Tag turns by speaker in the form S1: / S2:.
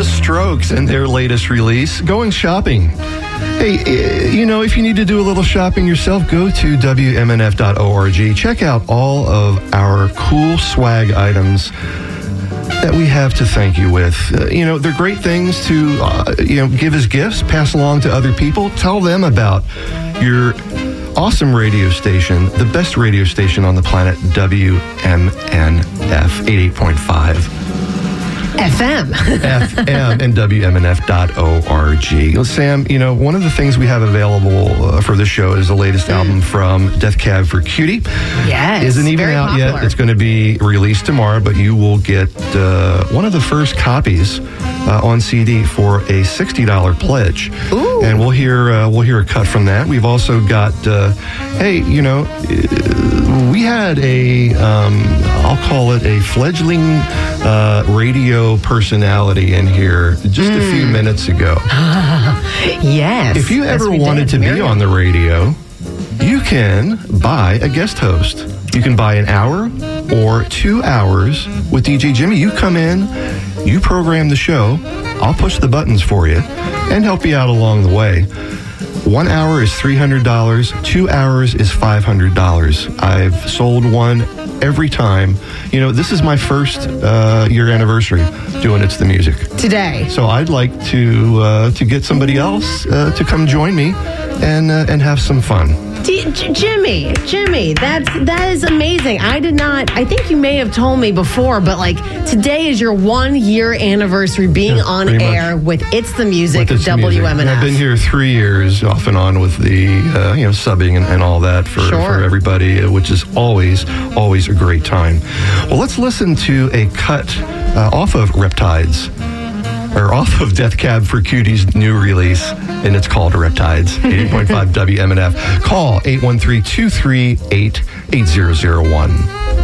S1: The Strokes and their latest release, Going Shopping. Hey, if you need to do a little shopping yourself, go to WMNF.org. Check out all of our cool swag items that we have to thank you with. They're great things to, give as gifts, pass along to other people. Tell them about your awesome radio station, the best radio station on the planet, WMNF 88.5.
S2: FM
S1: and WMNF.org. Sam, one of the things we have available for this show is the latest album from Death Cab for Cutie.
S2: Yes.
S1: Isn't even
S2: very
S1: out
S2: popular.
S1: yet. It's going to be released tomorrow, but you will get one of the first copies on CD for a $60 pledge.
S2: Ooh.
S1: And we'll hear a cut from that. We've also got, we had I'll call it a fledgling radio personality in here just a few minutes ago.
S2: Yes.
S1: If you ever wanted to be on the radio, you can buy a guest host. You can buy an hour or 2 hours with DJ Jimmy. You come in, you program the show, I'll push the buttons for you and help you out along the way. 1 hour is $300, 2 hours is $500. I've sold one every time. This is my first year anniversary doing It's the Music.
S2: Today.
S1: So I'd like to get somebody else to come join me and have some fun.
S2: Jimmy, that is amazing. I think you may have told me before, but today is your 1 year anniversary being on air with It's the Music, WMNF.
S1: I've been here 3 years off and on with the, subbing and all that for everybody, which is always a great time. Well, let's listen to a cut off of Riptides. Or off of Death Cab for Cutie's new release, and it's called Riptides, 88.5 WMNF. Call 813-238-8001.